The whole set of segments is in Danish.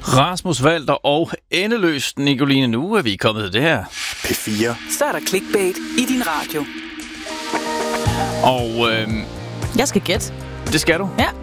Rasmus Walter og endeløst Nicoline. Nu er vi kommet til det her. P4. Så er der clickbait i din radio. Og jeg skal gætte. Det skal du? Ja.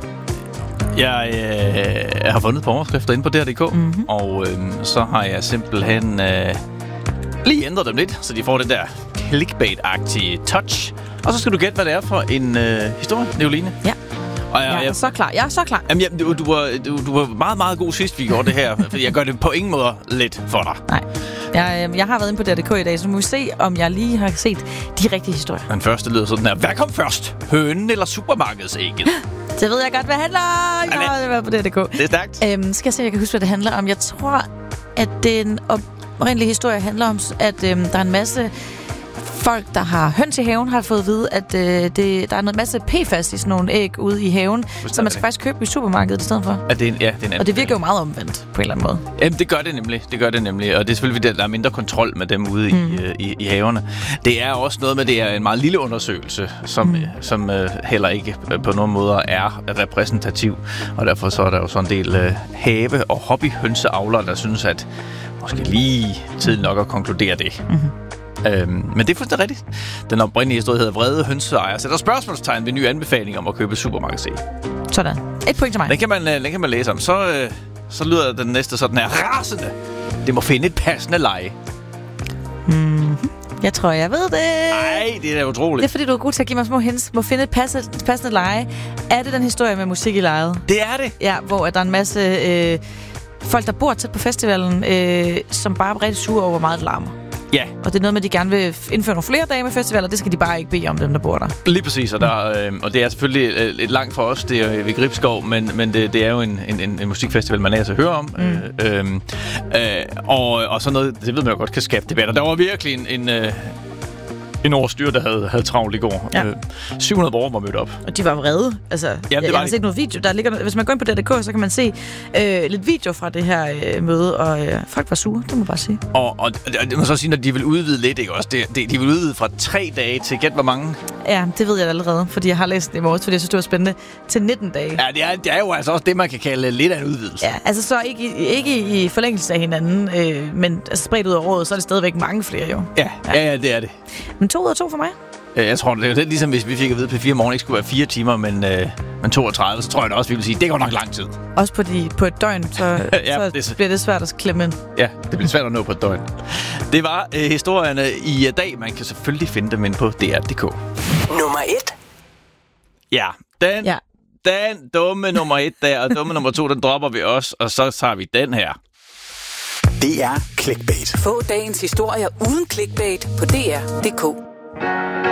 Jeg har fundet på overskrifter inde på DR.dk, og så har jeg simpelthen lige ændret dem lidt, så de får det der clickbait-agtige touch. Og så skal du gætte, hvad det er for en historie, Nicoline. Ja. Og jeg er så klar. Jeg er så klar. Jamen, du var meget, meget god sidst, vi gjorde det her. For jeg gør det på ingen måde let for dig. Nej. Jeg har været inde på DR.dk i dag, så må vi se, om jeg lige har set de rigtige historier. Den første lyder sådan her. Hvad kom først? Hønen eller supermarkedsægget? Det ved jeg godt, hvad det handler om. Jeg har været på DR.dk. Det er stærkt. Skal jeg se, jeg kan huske, hvad det handler om. Jeg tror, at den oprindelige historie handler om, at der er en masse folk, der har høns i haven, har fået at vide, at der er noget masse PFAS i sådan nogle æg ude i haven, så man skal faktisk købe i supermarkedet i stedet for. Det er en og det virker jo meget omvendt på en eller anden måde. Jamen, det gør det nemlig. Og det er selvfølgelig, der er mindre kontrol med dem ude i haverne. Det er også noget med, det er en meget lille undersøgelse, som heller ikke på nogen måder er repræsentativ. Og derfor så er der jo sådan en del have- og hobbyhønseavlere, der synes, at måske lige tid nok at konkludere det. Men det er fuldstændig rigtigt. Den oprindelige historie hedder Vrede hønseejere sætter spørgsmålstegn ved nye anbefalinger om at købe supermarkedsæg. Sådan. 1 point til mig. Den kan man læse om. Så lyder den næste sådan her. Rasende! Det må finde et passende leje. Jeg tror, jeg ved det. Nej, det er da utroligt. Det er fordi, du er god til at give mig små hints. Må finde et passende leje. Er det den historie med musik i lejet? Det er det. Ja, hvor der er en masse folk, der bor tæt på festivalen, som bare er rigtig sure over, hvor meget det larmer. Ja. Og det er noget med, at de gerne vil indføre nogle flere dage med festivaler. Det skal de bare ikke bede om, dem der bor der. Lige præcis, og det er selvfølgelig lidt langt for os. Det er ved Gribskov, men det er jo en musikfestival, man altså hører om. Og sådan noget, det ved man jo godt, kan skabe debatter. Der var virkelig en overstyr, der havde travlt i går. Ja. 700 borgere var mødt op. Og de var vrede. Altså, jeg har set noget video. Der ligger, hvis man går ind på DR.dk, så kan man se lidt video fra det her møde, og folk var sure, det må jeg bare sige. Og det må så sige, at de vil udvide lidt, ikke også? De vil udvide fra 3 dage til, gæt hvor mange? Ja, det ved jeg allerede, fordi jeg har læst det i morges, fordi jeg synes, det var spændende, til 19 dage. Ja, det er jo altså også det, man kan kalde lidt af en udvidelse. Ja, altså så ikke i forlængelse af hinanden, men altså spredt ud af året, så er det stadigvæk mange flere jo. Ja, det er det. Men 2 ud af 2 for mig? Jeg tror, det er lidt ligesom, hvis vi fik at vide, at P4 morgen ikke skulle være 4 timer, men 32, så tror jeg da også, vi vil sige, det går nok lang tid. Også på et døgn, så bliver det svært at klemme ind. Ja, det bliver svært at nå på et døgn. Det var historierne i dag. Man kan selvfølgelig finde dem ind på DR.dk. Nummer 1. Ja, den dumme nummer 1 der, og dumme nummer 2, den dropper vi også, og så tager vi den her. Det er clickbait. Få dagens historier uden clickbait på DR.dk.